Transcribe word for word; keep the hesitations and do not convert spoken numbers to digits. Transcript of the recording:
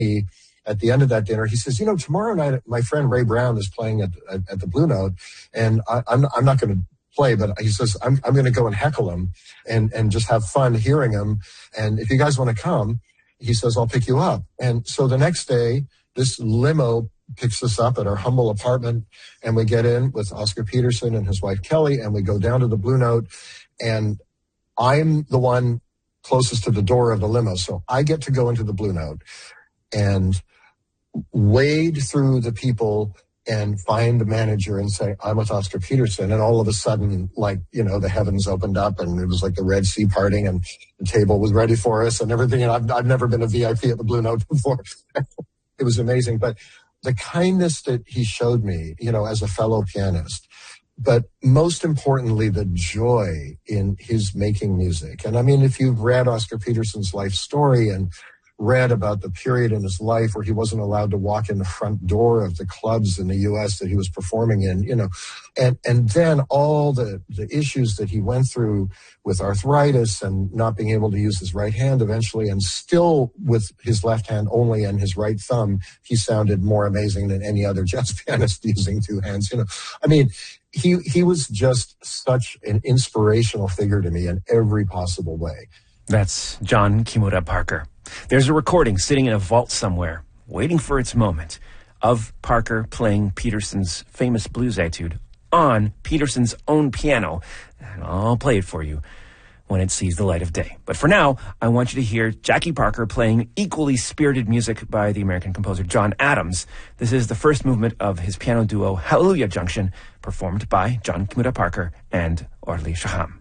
he, at the end of that dinner, he says, you know, tomorrow night, my friend Ray Brown is playing at, at, at the Blue Note, and I, I'm, I'm not going to play, but he says, I'm, I'm going to go and heckle him and, and just have fun hearing him. And if you guys want to come, he says, I'll pick you up. And so the next day, this limo picks us up at our humble apartment, and we get in with Oscar Peterson and his wife Kelly, and we go down to the Blue Note, and I'm the one closest to the door of the limo. So I get to go into the Blue Note and wade through the people and find the manager and say, I'm with Oscar Peterson. And all of a sudden, like, you know, the heavens opened up and it was like the Red Sea parting and the table was ready for us and everything. And I've, I've never been a V I P at the Blue Note before. It was amazing. But the kindness that he showed me, you know, as a fellow pianist, but most importantly, the joy in his making music. And I mean, if you've read Oscar Peterson's life story and read about the period in his life where he wasn't allowed to walk in the front door of the clubs in the U S that he was performing in, you know, and, and then all the, the issues that he went through with arthritis and not being able to use his right hand eventually, and still with his left hand only and his right thumb, he sounded more amazing than any other jazz pianist using two hands, you know. I mean, he, he was just such an inspirational figure to me in every possible way. That's John Kimura Parker. There's a recording sitting in a vault somewhere, waiting for its moment, of Parker playing Peterson's famous blues etude on Peterson's own piano. And I'll play it for you when it sees the light of day. But for now, I want you to hear Jackie Parker playing equally spirited music by the American composer John Adams. This is the first movement of his piano duo Hallelujah Junction, performed by John Kimura Parker and Orly Shaham.